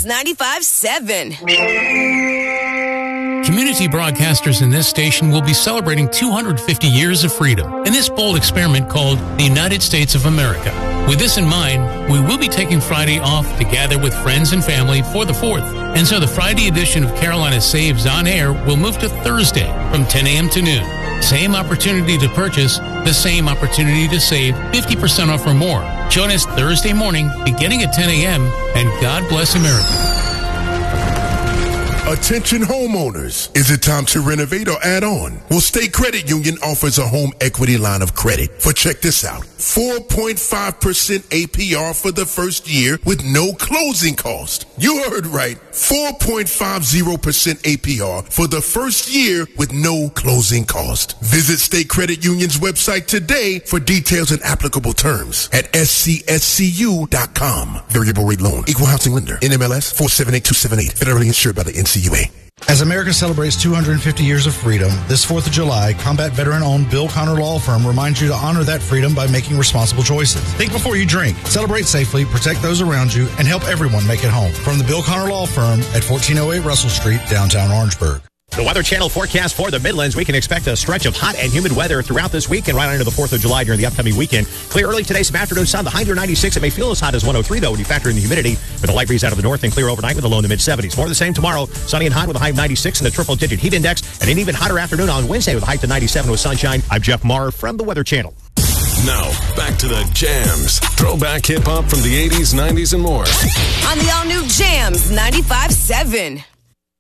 95.7. Community broadcasters in this station will be celebrating 250 years of freedom in this bold experiment called the United States of America. With this in mind, we will be taking Friday off to gather with friends and family for the 4th. And so the Friday edition of Carolina Saves on Air will move to Thursday from 10 a.m. to noon. Same opportunity to purchase, the same opportunity to save 50% off or more. Join us Thursday morning beginning at 10 a.m. and God bless America. Attention homeowners. Is it time to renovate or add on? Well, State Credit Union offers a home equity line of credit. For check this out. 4.5% APR for the first year with no closing cost. You heard right. 4.50% APR for the first year with no closing cost. Visit State Credit Union's website today for details and applicable terms at scscu.com. Variable rate loan. Equal housing lender. NMLS 478278. Federally insured by the NCUA. As America celebrates 250 years of freedom, this 4th of July, combat veteran-owned Bill Connor Law Firm reminds you to honor that freedom by making responsible choices. Think before you drink. Celebrate safely, protect those around you, and help everyone make it home. From the Bill Connor Law Firm at 1408 Russell Street, downtown Orangeburg. The Weather Channel forecast for the Midlands. We can expect a stretch of hot and humid weather throughout this week and right into the 4th of July during the upcoming weekend. Clear early today, some afternoon sun, the high near 96. It may feel as hot as 103, though, when you factor in the humidity with a light breeze out of the north, and clear overnight with a low in the mid-70s. More of the same tomorrow, sunny and hot with a high of 96 and a triple-digit heat index, and an even hotter afternoon on Wednesday with a high to 97 with sunshine. I'm Jeff Marr from the Weather Channel. Now, back to the Jams. Throwback hip-hop from the 80s, 90s, and more. On the all-new Jams 95.7.